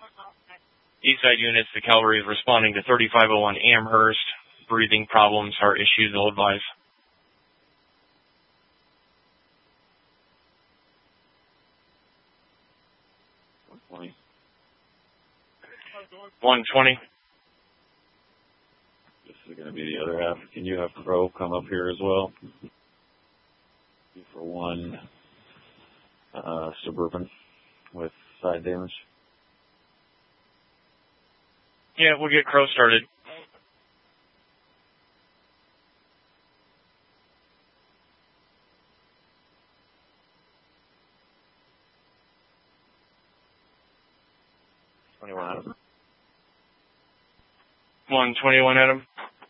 Eastside units, the cavalry is responding to 3501 Amherst. Breathing problems, heart issues, they'll advise. 120. This is going to be the other half. Can you have Crow come up here as well? For one Suburban with side damage. Yeah, we'll get Crow started. Adam. 121, Adam.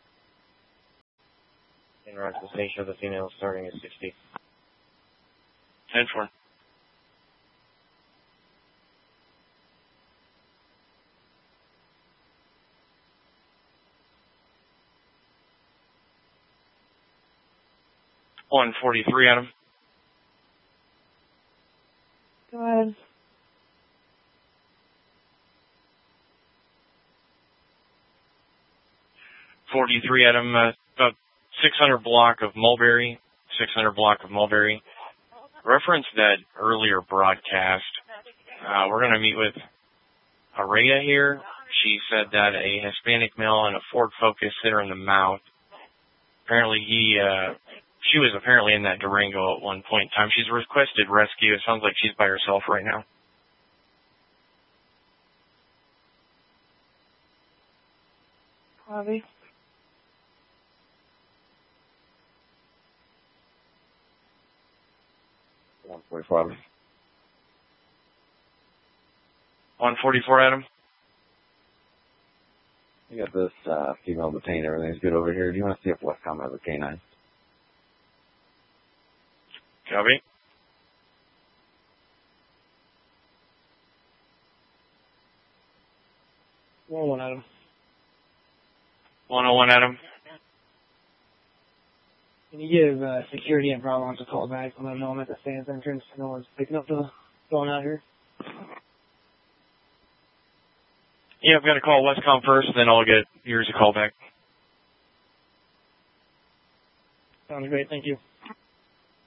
Interaction of the female starting at 60. Head for. $143, Adam. Go ahead. 43, Adam. About 600 block of Mulberry. 600 block of Mulberry. Reference that earlier broadcast. We're going to meet with Araya here. She said that a Hispanic male and a Ford Focus hit her in the mouth. Apparently she was apparently in that Durango at one point in time. She's requested rescue. It sounds like she's by herself right now. Bobby. $144. 144, Adam. You got this female detained. Everything's good over here. Do you want to see if Westcom has a canine? Copy. Adam. 101, Adam. Can you give security and Providence a call back? Let them know I'm at the Sands entrance. No one's picking up the phone out here. Yeah, I've got to call Westcom first, then I'll get yours a call back. Sounds great. Thank you.